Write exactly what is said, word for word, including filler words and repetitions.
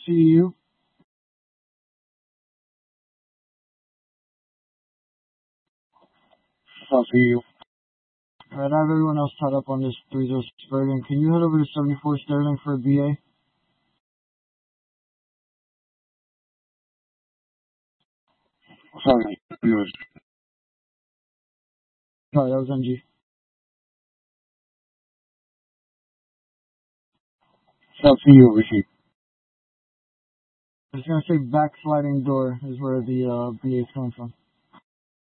C U. South C U. Alright, I have everyone else tied up on this three zero six Bergen. Can you head over to seventy-four Sterling for a B A? Sorry, yours. Sorry, that was N G. South C U, receipt. I was gonna say backsliding door is where the uh, B A is coming from.